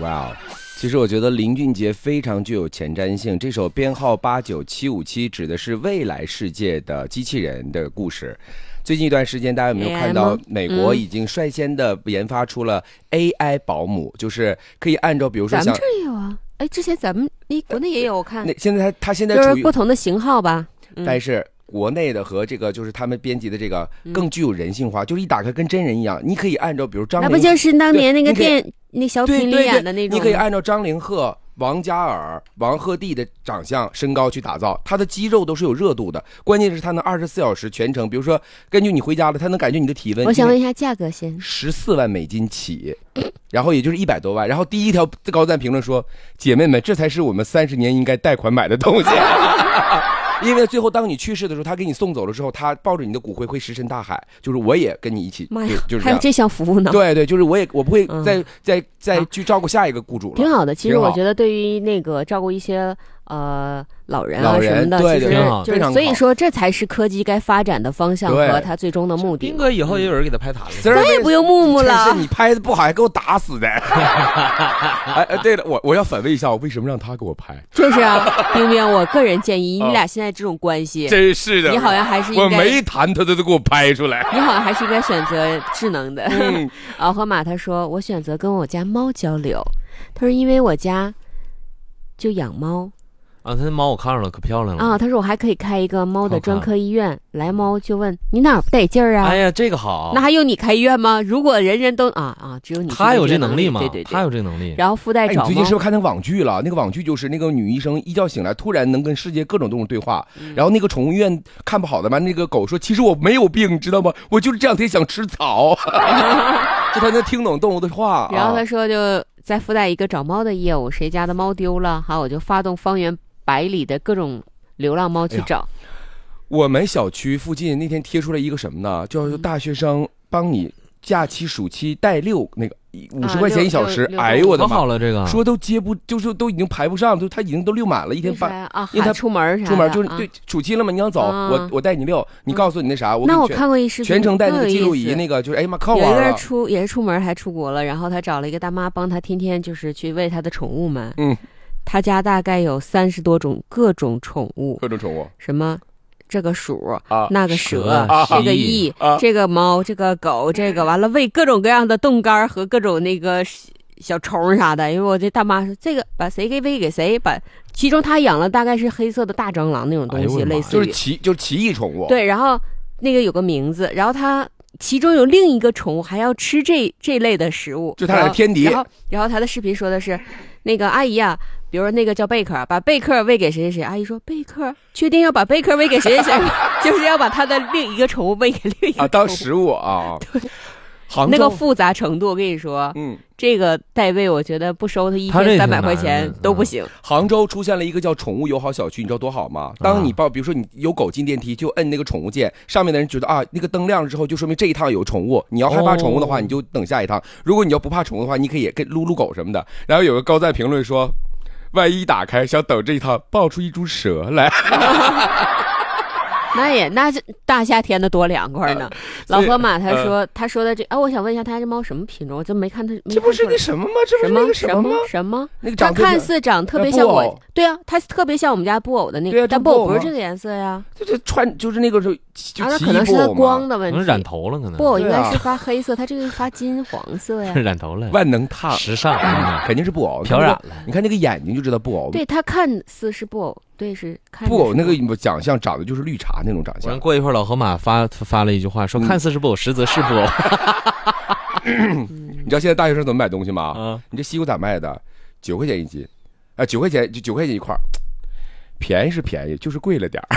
哇哦！其实我觉得林俊杰非常具有前瞻性。这首编号89757指的是未来世界的机器人的故事。最近一段时间，大家有没有看到美国已经率先的研发出了 AI 保姆，就是可以按照比如说像咱们这儿有啊，哎，之前咱们国内也有，我看。 现在它现在就是不同的型号吧， 但是国内的和这个就是他们编辑的这个更具有人性化，就是一打开跟真人一样，你可以按照比如张凌， 那不就是当年那个那小品里演的那种？ 你可以按照张凌赫、王嘉尔、王鹤棣的长相、身高去打造，他的肌肉都是有热度的。关键是他能24小时全程，比如说根据你回家了，他能感觉你的体温。 我想问一下价格先 ，14万美金起，然后也就是100多万。然后第一条高赞评论说：“姐妹们，这才是我们30年应该贷款买的东西。”因为最后当你去世的时候，他给你送走了之后，他抱着你的骨灰会石沉大海，就是我也跟你一起，就是还有这项服务呢。 对对，就是我不会再去照顾下一个雇主了。 挺好的，其实我觉得对于那个照顾一些老人啊什么的， 对其实就是所以说这才是科技该发展的方向和它最终的目的。 斌哥以后也有人给他拍塔了， 咱也不用木木了。 是你拍的不好，还给我打死的。哎，对了，我要反问一下，我为什么让他给我拍？ 就是啊，冰冰，我个人建议你俩现在这种关系， 真是的， 你好像还是应该， 我没谈他都给我拍出来。 你好像还是应该选择智能的。敖和马他说，我选择跟我家猫交流。他说，因为我家就养猫。 啊，他那猫我看上了，可漂亮了啊！他说我还可以开一个猫的专科医院，来猫就问你哪儿不得劲儿啊？ 哎呀，这个好， 那还用你开医院吗？如果人人都只有你， 他有这能力吗？ 对， 他有这能力。 然后附带找猫。 你最近是不是看那个网剧了？那个网剧就是那个女医生一觉醒来，突然能跟世界各种动物对话。然后那个宠物医院看不好的嘛，那个狗说：“其实我没有病，你知道吗？我就是这两天想吃草。”就他能听懂动物的话。 然后他说就再附带一个找猫的业务，谁家的猫丢了，好，我就发动方圆100里的各种流浪猫去找。 我们小区附近那天贴出来一个什么呢？叫做大学生帮你假期暑期带遛那个50块钱1小时。哎呦我的妈！ 好了，这个说都接不，就是都已经排不上，就他已经都遛满了，一天半啊，因为他出门就是对暑期了嘛，你想走，我带你遛，你告诉你那啥， 那我看过一视频， 全程带那个记录仪，那个就是哎呀妈靠玩了。 有一个人也是出门还出国了，然后他找了一个大妈帮他天天就是去喂他的宠物们。他家大概有30多种各种宠物，什么这个鼠那个蛇这个蚁这个猫这个狗这个完了喂各种各样的冻干和各种那个小虫啥的。因为我这大妈说这个把谁给喂给谁，把其中他养了大概是黑色的大蟑螂那种东西，类似于就是奇异宠物。 对，然后那个有个名字，然后他其中有另一个宠物还要吃这类的食物， 就他俩天敌。 然后他的视频说的是那个阿姨啊，比如说那个叫贝克，把贝克喂给谁谁谁，阿姨说贝克确定要把贝克喂给谁谁谁，就是要把他的另一个宠物喂给另一个宠物当食物啊。对， 那个复杂程度我跟你说，这个代喂我觉得不收他1天300块钱都不行。 杭州出现了一个叫宠物友好小区，你知道多好吗？当你比如说你有狗进电梯，就摁那个宠物键，上面的人觉得那个灯亮了之后，就说明这一趟有宠物。你要害怕宠物的话，你就等下一趟；如果你要不怕宠物的话，你可以跟撸狗什么的。然后有个高赞评论说，万一打开想等这一趟爆出一株蛇来。 那是大夏天的多凉快呢。老河马他说的这我想问一下他这猫什么品种？我真没看他。 这不是那什么吗？这不是那个什么吗？ 什么？ 那个他看似长特别像我，对啊，他特别像我们家布偶的那个，但布偶不是这个颜色呀。 这穿就是那个时候， 那可能是他光的问题， 染头了可能。 布偶应该是发黑色，他这个发金黄色呀。 染头了， 万能烫， 时尚， 肯定是布偶， 漂染了。 你看那个眼睛就知道布偶。 对，他看似是布偶。对，是看布偶那个长相长得就是绿茶那种长相。 过一会儿老河马发了一句话说，看似是布偶，实则是布偶。 你知道现在大学生怎么买东西吗？你这西瓜咋卖的？9块钱1斤，9块钱就9块钱1块，便宜是便宜，就是贵了点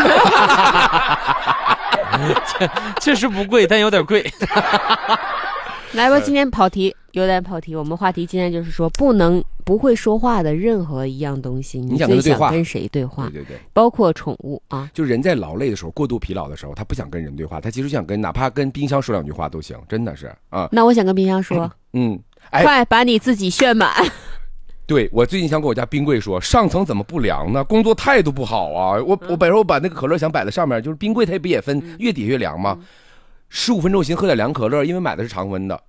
确实不贵，但有点贵。 来吧，今天有点跑题。我们话题今天就是说，不会说话的任何一样东西，你最想跟谁对话？ 对， 包括宠物啊。 就人在劳累的时候、过度疲劳的时候，他不想跟人对话，他其实想哪怕跟冰箱说2句话都行，真的是啊。那我想跟冰箱说，快把你自己炫满。 对，我最近想跟我家冰柜说，上层怎么不凉呢？工作态度不好啊！我本来我把那个可乐想摆在上面，就是冰柜它不也分越底越凉吗？15分钟行喝点凉可乐，因为买的是常温的。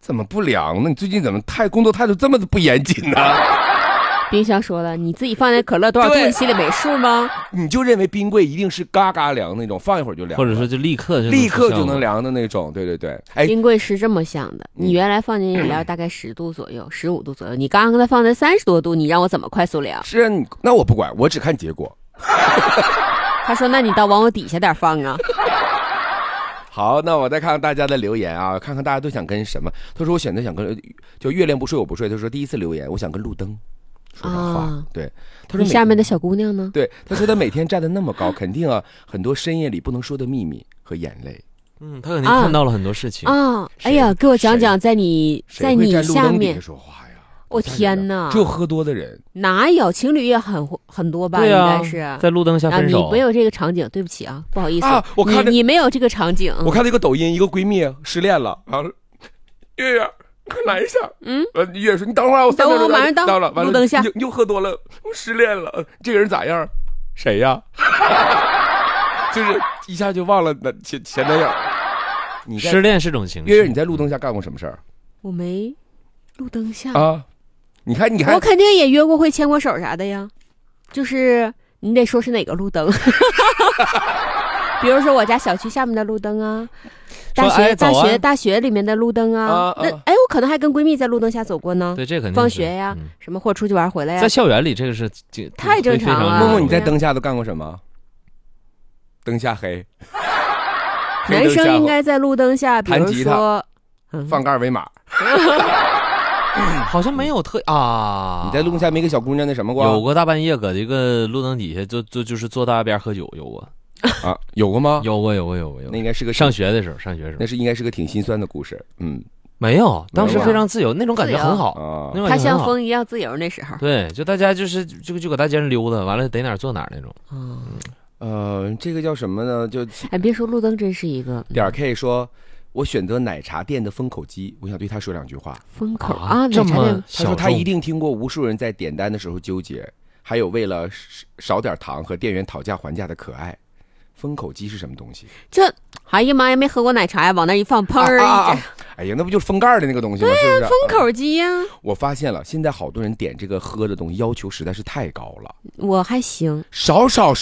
怎么不凉呢？你最近怎么工作态度这么不严谨呢？ 冰箱说了，你自己放在可乐多少度，你心里没数吗？ 你就认为冰柜一定是嘎嘎凉那种，放一会儿就凉， 或者说就立刻就能凉的那种。对， 哎，冰柜是这么想的，你原来放进饮料大概10度左右，15度左右，你刚才放在30多度，你让我怎么快速凉？ 是啊，那我不管，我只看结果。 他说，那你倒往我底下点放啊。 好，那我再看看大家的留言啊，看看大家都想跟什么。他说我选择想跟就月亮不睡我不睡。他说第一次留言，我想跟路灯说点话。对，他说你下面的小姑娘呢？ 对，他说他每天站得那么高，肯定啊很多深夜里不能说的秘密和眼泪。 他肯定看到了很多事情啊。哎呀，给我讲讲，在你下面说话呀。 我天哪！ 只有喝多的人， 哪有情侣也很多吧？ 对啊， 应该是在路灯下分手。 你没有这个场景，对不起啊，不好意思啊。 我看你没有这个场景。 我看了一个抖音，一个闺蜜失恋了，然后月月快来一下。月月说你等会儿， 等我马上到了。 路灯下你又喝多了，我失恋了。这个人咋样？谁呀？就是一下就忘了前男友。你失恋是种情绪。 月月，你在路灯下干过什么事儿？ 我没路灯下啊。你看， 我肯定也约过会、牵过手啥的呀。就是你得说是哪个路灯，比如说我家小区下面的路灯啊，大学里面的路灯啊。那我可能还跟闺蜜在路灯下走过呢。 对，这肯定放学呀，什么或出去玩回来呀。 在校园里，这个是太正常了。 默默，你在灯下都干过什么？灯下黑。 男生应该在路灯下，比如说放个2维码。 好像没有你在路灯下没个小姑娘那什么过？ 有过大半夜搁这个路灯底下就是坐大边喝酒，有过啊？有过吗？ 有过。 那应该是个上学的时候，那是应该是个挺心酸的故事。 没有，当时非常自由，那种感觉很好。 他像风一样自由那时候。 对，就大家就搁大街上溜达，完了逮哪儿坐哪儿那种。 这个叫什么呢？就别说路灯，真是一个点 K 说。我选择奶茶店的封口机，我想对他说2句话。 封口啊， 这么他说他一定听过无数人在点单的时候纠结，还有为了少点糖和店员讨价还价的可爱。封口机是什么东西？ 哎呀妈呀，没喝过奶茶呀，往那一放，砰儿一哎呀，那不就是封盖的那个东西吗？ 对呀， 封口机呀。 我发现了，现在好多人点这个喝的东西要求实在是太高了。 我还行， 少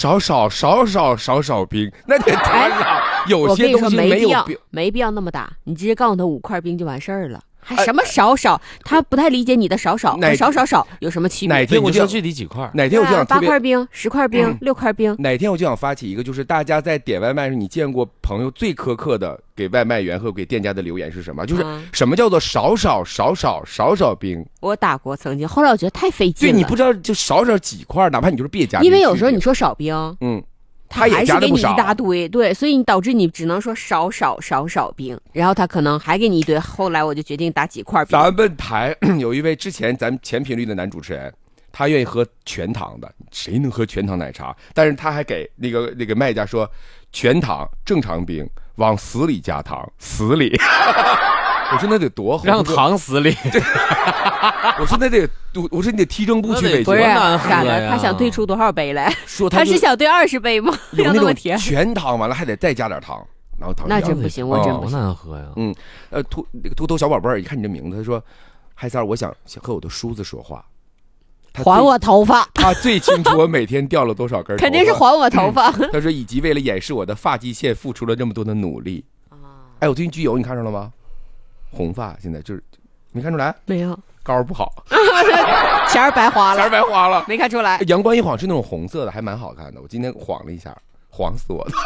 冰，那得太少。有些东西没必要那么大，你直接告诉他5块冰就完事儿了。还什么少，他不太理解你的少和少有什么区别？ 哪天我就具体几块？ 哪天我就想 8块冰、10块冰、6块冰。 哪天我就想发起一个，就是大家在点外卖时，你见过朋友最苛刻的给外卖员和给店家的留言是什么？就是什么叫做少冰？ 我打过曾经，后来我觉得太费劲了。 对，你不知道就少几块，哪怕你就是别加。 因为有时候你说少冰， 他还是给你一大堆，对，所以你导致你只能说少冰，然后他可能还给你一堆。后来我就决定打几块冰。 咱们台有一位之前咱们前频率的男主持人，他愿意喝全糖的，谁能喝全糖奶茶？但是他还给那个卖家说，全糖正常冰，往死里加糖，死里。我说那得多好， 让糖死里。 我说那得，我说你得踢正步去北京。 不是咋的？他想兑出多少杯来？ 说他是想兑20杯吗？ 有那种全糖完了还得再加点糖，然后糖那真不行，我真不行。 难喝呀。 秃头小宝贝儿一看你这名字，他说：“嗨三儿，我想和我的梳子说话。” 还我头发。 他最清楚我每天掉了多少根头发。 肯定是还我头发。 他说，以及为了掩饰我的发际线，付出了这么多的努力。哎，我最近焗油，你看上了吗？红发现在就是没看出来， 没有膏不好， 钱儿白花了， 没看出来。 阳光一晃是那种红色的，还蛮好看的。我今天晃了一下，晃死我了。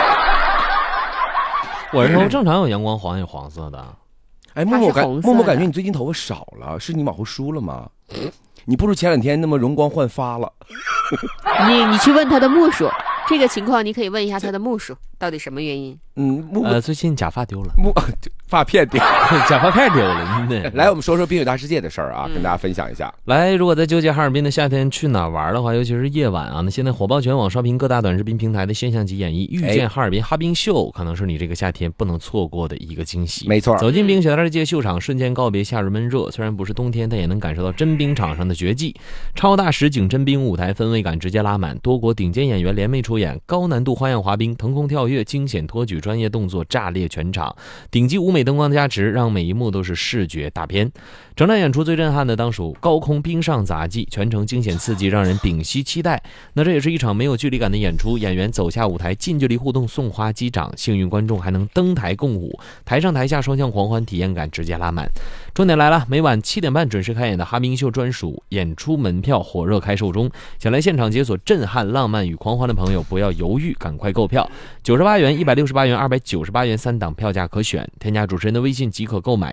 我这头正常有阳光黄也黄色的。 哎，默默感觉你最近头发少了，是你往后梳了吗？你不如前2天那么容光焕发了。 你去问他的木薯。这个情况你可以问一下他的木薯到底什么原因。 最近假发丢了， 发片丢了， 假发片丢了。 来，我们说说冰雪大世界的事儿啊，跟大家分享一下。 来，如果在纠结哈尔滨的夏天去哪玩的话，尤其是夜晚啊，那现在火爆全网，刷屏各大短视频平台的现象级演绎，遇见哈尔滨哈冰秀，可能是你这个夏天不能错过的一个惊喜。 没错， 走进冰雪大世界秀场，瞬间告别夏日闷热。虽然不是冬天，但也能感受到真冰场上的绝技。超大实景真冰舞台氛围感直接拉满，多国顶尖演员联袂出演。 演高难度花样滑冰、腾空跳跃、惊险托举专业动作炸裂全场，顶级舞美灯光加持，让每一幕都是视觉大片。整场演出最震撼的当属高空冰上杂技，全程惊险刺激，让人屏息期待。那这也是一场没有距离感的演出，演员走下舞台，近距离互动，送花击掌，幸运观众还能登台共舞，台上台下双向狂欢，体验感直接拉满。重点来了，每晚7点半准时开演的哈冰秀专属演出门票火热开售中，想来现场解锁震撼、浪漫与狂欢的朋友不要犹豫，赶快购票！98元、168元、298元3档票价可选，添加主持人的微信即可购买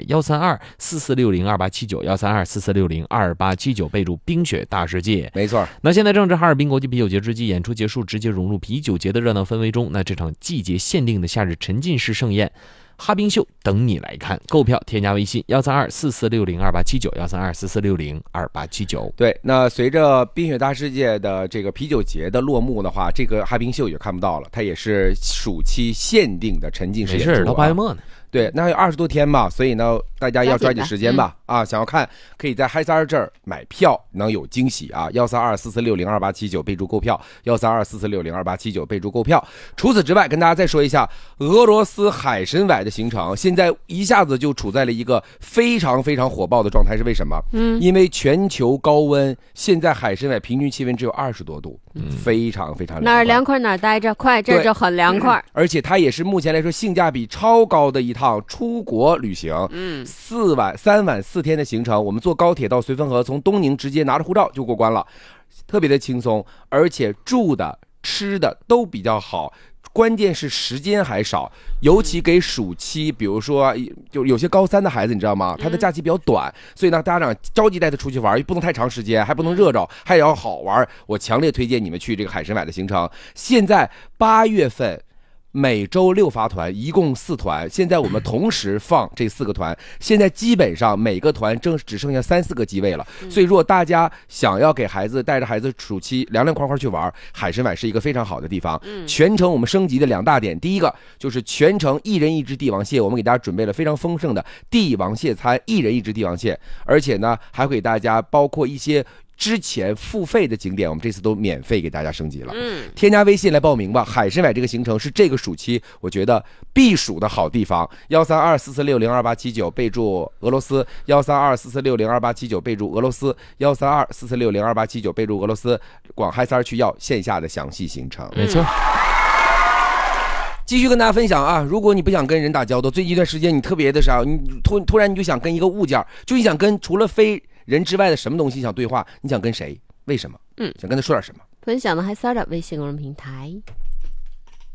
132-4460-2879，132-4460-2879，备注冰雪大世界。 没错。 那现在正值哈尔滨国际啤酒节之际，演出结束直接融入啤酒节的热闹氛围中，那这场季节限定的夏日沉浸式盛宴哈冰秀等你来看，购票添加微信132-4460-2879，132-4460-2879。 对，那随着冰雪大世界的这个啤酒节的落幕的话，这个哈冰秀也看不到了，它也是暑期限定的沉浸式演出。 没事，到8月末呢。 对，那还有20多天嘛，所以呢，大家要抓紧时间吧。想要看可以在嗨三儿这儿买票，能有惊喜啊！132-4460-2879，备注购票；132-4460-2879，备注购票。除此之外，跟大家再说一下俄罗斯海参崴的行程，现在一下子就处在了一个非常非常火爆的状态，是为什么？因为全球高温，现在海参崴平均气温只有20多度，非常非常凉快。 哪儿凉快哪儿待着，快这就很凉快。 而且它也是目前来说性价比超高的一趟出国旅行。3晚4天的行程，我们坐高铁到绥芬河，从东宁直接拿着护照就过关了，特别的轻松，而且住的吃的都比较好，关键是时间还少，尤其给暑期，比如说就有些高3的孩子，你知道吗？他的假期比较短，所以呢，家长着急带他出去玩，又不能太长时间，还不能热着，还要好玩。我强烈推荐你们去这个海参崴的行程。现在8月份。每周6发团，一共4团。现在我们同时放这4个团，现在基本上每个团只剩下3-4个机位了。所以，如果大家想要给孩子带着孩子暑期凉凉快快去玩，海参崴是一个非常好的地方。全程我们升级的2大点，第一个就是全程1人1只帝王蟹，我们给大家准备了非常丰盛的帝王蟹餐，1人1只帝王蟹，而且呢还会给大家包括一些之前付费的景点，我们这次都免费给大家升级了。添加微信来报名吧。海参崴这个行程是这个暑期我觉得避暑的好地方。132-4460-2879，备注俄罗斯；132-4460-2879，备注俄罗斯；132-4460-2879，备注俄罗斯。广嗨三去要线下的详细行程。 没错。 继续跟大家分享啊，如果你不想跟人打交道，最近一段时间你特别的啥，你突然你就想跟一个物件，就你想跟除了非人之外的什么东西想对话，你想跟谁？为什么？想跟他说点什么？ 分享的嗨三的微信公众平台。